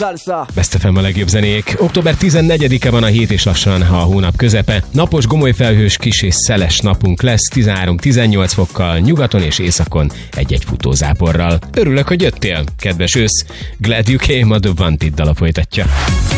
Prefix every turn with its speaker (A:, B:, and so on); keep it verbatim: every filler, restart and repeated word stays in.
A: Best ef em a legjobb zenék. október tizennegyedike van a hét és lassan a hónap közepe. Napos, gomoly felhős, kis és szeles napunk lesz, tizenhárom-tizennyolc fokkal, nyugaton és északon egy-egy futózáporral. Örülök, hogy jöttél, kedves ősz. Glad you came, a The Wanted dala folytatja.